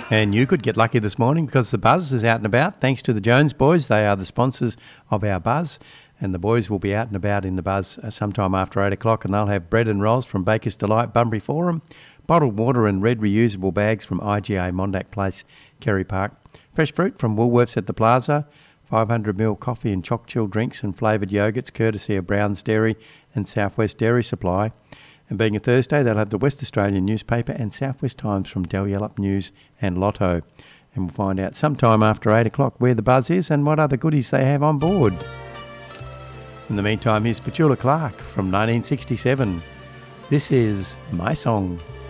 And you could get lucky this morning because the Buzz is out and about. Thanks to the Jones boys. They are the sponsors of our Buzz. And the boys will be out and about in the Buzz sometime after 8 o'clock, and they'll have bread and rolls from Baker's Delight, Bunbury Forum, bottled water and red reusable bags from IGA, Mondack Place, Kerry Park, fresh fruit from Woolworths at the Plaza, 500ml coffee and choc chill drinks and flavoured yogurts courtesy of Brown's Dairy and Southwest Dairy Supply. And being a Thursday, they'll have the West Australian newspaper and Southwest Times from Dalyellum News and Lotto. And we'll find out sometime after 8 o'clock where the Buzz is and what other goodies they have on board. In the meantime, here's Petula Clark from 1967. This is My Song.